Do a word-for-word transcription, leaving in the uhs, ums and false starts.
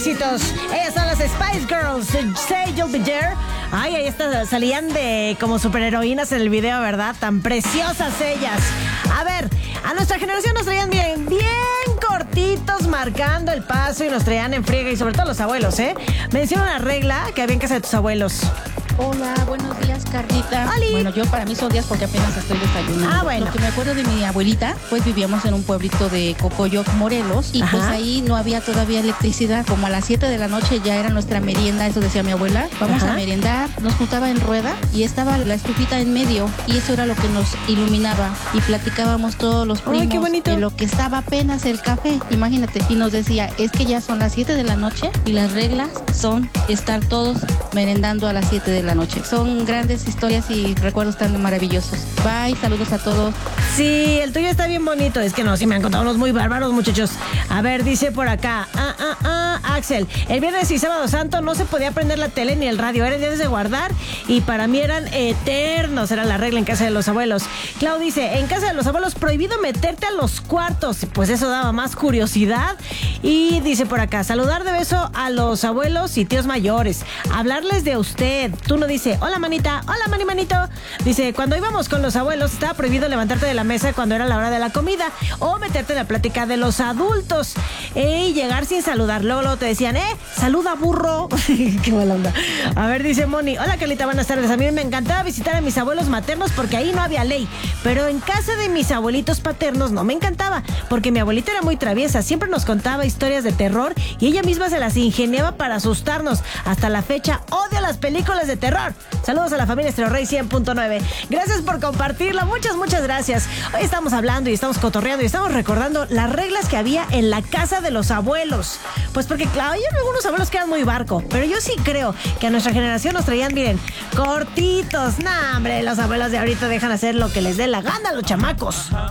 éxitos. Ellas son las Spice Girls. Say You'll Be There. Ay, ahí está, salían de como superheroínas en el video, ¿verdad? Tan preciosas ellas. A ver, a nuestra generación nos traían bien, bien cortitos, marcando el paso y nos traían en friega, y sobre todo los abuelos, ¿eh? Menciona una regla que había en casa de tus abuelos. Hola, buenos días, Carlita. ¡Holi! Bueno, yo para mí son días porque apenas estoy desayunando. Ah, bueno. Lo que me acuerdo de mi abuelita, pues vivíamos en un pueblito de Cocoyoc, Morelos, y Ajá. pues ahí no había todavía electricidad. Como a las siete de la noche ya era nuestra merienda, eso decía mi abuela. Vamos Ajá. a merendar, nos juntaba en rueda y estaba la estufita en medio, y eso era lo que nos iluminaba. Y platicábamos todos los primos Ay, qué bonito. de lo que estaba apenas el café. Imagínate, y nos decía, es que ya son las siete de la noche y las reglas son estar todos merendando a las siete de la noche. Son grandes historias y recuerdos tan maravillosos. Bye, saludos a todos. Sí, el tuyo está bien bonito. Es que no, sí me han contado unos muy bárbaros, muchachos. A ver, dice por acá. Ah, ah, ah, Axel. El viernes y sábado santo no se podía prender la tele ni el radio. Eran días de guardar y para mí eran eternos. Era la regla en casa de los abuelos. Clau dice, en casa de los abuelos prohibido meterte a los cuartos. Pues eso daba más curiosidad. Y dice por acá, saludar de beso a los abuelos y tíos mayores. Hablarles de usted. Tú no dice, hola manita, hola mani manito. Dice, cuando íbamos con los abuelos estaba prohibido levantarte de la mesa cuando era la hora de la comida o meterte en la plática de los adultos eh, y llegar sin saludar. Luego, luego te decían, eh, saluda burro. Qué mala onda. A ver, dice Moni, hola Carlita, buenas tardes. A mí me encantaba visitar a mis abuelos maternos porque ahí no había ley, pero en casa de mis abuelitos paternos no me encantaba porque mi abuelita era muy traviesa, siempre nos contaba historias de terror y ella misma se las ingeniaba para asustarnos. Hasta la fecha odio las películas de terror. Saludos a la familia Estero Rey cien punto nueve. Gracias por compartirlo, muchas, muchas gracias. Hoy estamos hablando y estamos cotorreando y estamos recordando las reglas que había en la casa de los abuelos. Pues porque, claro, hay algunos abuelos que eran muy barco, pero yo sí creo que a nuestra generación nos traían, miren, cortitos. Nah, hombre, los abuelos de ahorita dejan hacer lo que les dé la gana a los chamacos.